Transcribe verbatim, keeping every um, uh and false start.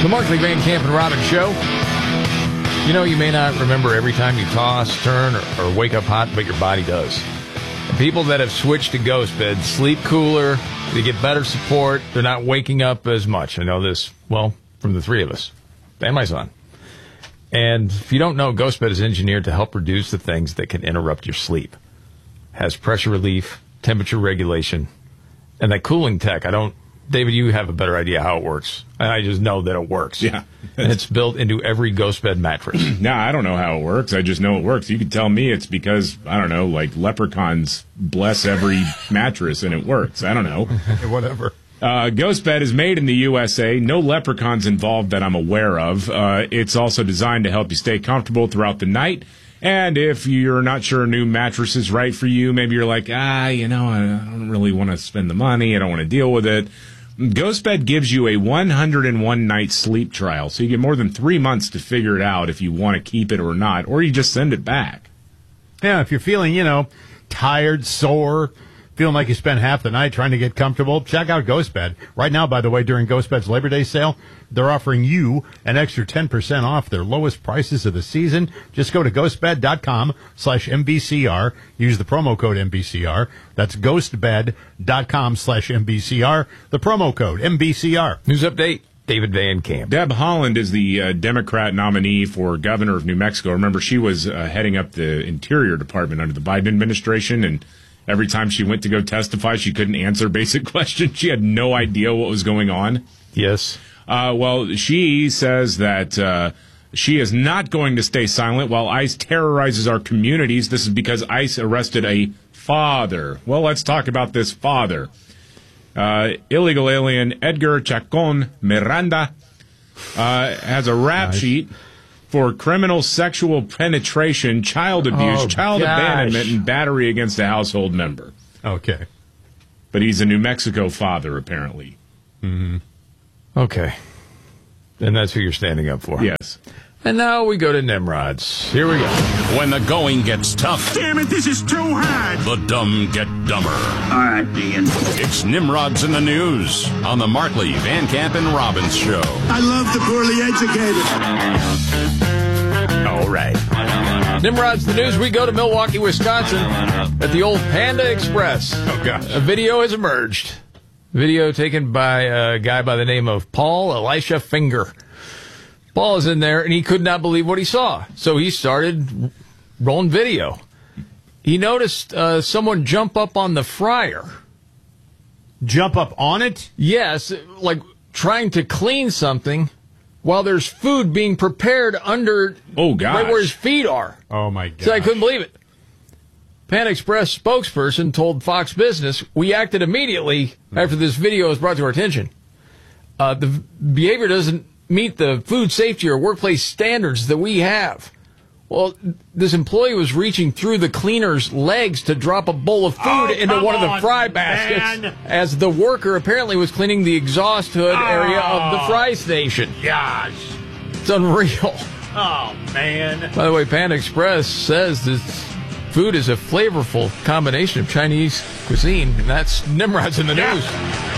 The Markley, Van Camp, and Robbins Show. You know, you may not remember every time you toss, turn, or, or wake up hot, but your body does. And people that have switched to Ghost Bed sleep cooler, they get better support, they're not waking up as much. I know this, well, from the three of us, and my son. And if you don't know, Ghost Bed is engineered to help reduce the things that can interrupt your sleep. Has pressure relief, temperature regulation, and that cooling tech. I don't, David, you have a better idea how it works. I just know that it works. Yeah. And it's built into every Ghost Bed mattress. No, I don't know how it works. I just know it works. You could tell me it's because, I don't know, like leprechauns bless every mattress and it works. I don't know. Whatever. Uh, Ghost Bed is made in the U S A. No leprechauns involved that I'm aware of. Uh, it's also designed to help you stay comfortable throughout the night. And if you're not sure a new mattress is right for you, maybe you're like, ah, you know, I don't really want to spend the money. I don't want to deal with it. Ghost Bed gives you a one hundred one night sleep trial, so you get more than three months to figure it out if you want to keep it or not, or you just send it back. Yeah, if you're feeling, you know, tired, sore, feeling like you spent half the night trying to get comfortable, check out Ghost Bed. Right now, by the way, during Ghost Bed's Labor Day sale, they're offering you an extra ten percent off their lowest prices of the season. Just go to ghostbed.com slash MBCR. Use the promo code M B C R. That's ghostbed.com slash M B C R. The promo code M B C R. News update, David Van Camp. Deb Haaland is the uh, Democrat nominee for governor of New Mexico. Remember, she was uh, heading up the Interior Department under the Biden administration, and every time she went to go testify, she couldn't answer basic questions. She had no idea what was going on. Yes. Uh, well, she says that uh, she is not going to stay silent while ICE terrorizes our communities. This is because ICE arrested a father. Well, let's talk about this father. Uh, illegal alien Edgar Chacon Miranda uh, has a rap nice. sheet for criminal sexual penetration, child abuse, Oh, child gosh. abandonment, and battery against a household member. Okay. But he's a New Mexico father, apparently. Mm-hmm. Okay. And that's who you're standing up for. Yes. And now we go to Nimrods. Here we go. When the going gets tough, Damn it, this is too hard. the dumb get dumber. All right, Dean. It's Nimrods in the News on the Markley, Van Camp, and Robbins Show. I love the poorly educated. All right. Nimrod's the news. We go to Milwaukee, Wisconsin at the old Panda Express. Oh, gosh. A video has emerged. Video taken by a guy by the name of Paul Elisha Finger. Paul is in there, and he could not believe what he saw. So he started rolling video. He noticed uh, someone jump up on the fryer. Jump up on it? Yes, like trying to clean something while there's food being prepared under Oh, gosh. right where his feet are. Oh, my God. So I couldn't believe it. Pan Express spokesperson told Fox Business, we acted immediately after this video was brought to our attention. Uh, the behavior doesn't meet the food safety or workplace standards that we have. Well, this employee was reaching through the cleaner's legs to drop a bowl of food Oh, into come one of the on, fry baskets man. as the worker apparently was cleaning the exhaust hood area of the Oh. fry station. Gosh. It's unreal. Oh, man. By the way, Panda Express says this food is a flavorful combination of Chinese cuisine, and that's Nimrod's in the news.